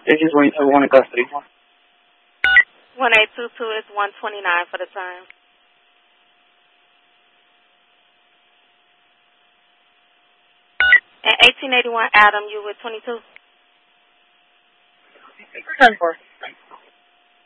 They just went to one in custody. 1822 is 129 for the term. And 1881, Adam, you with 22? 10-4.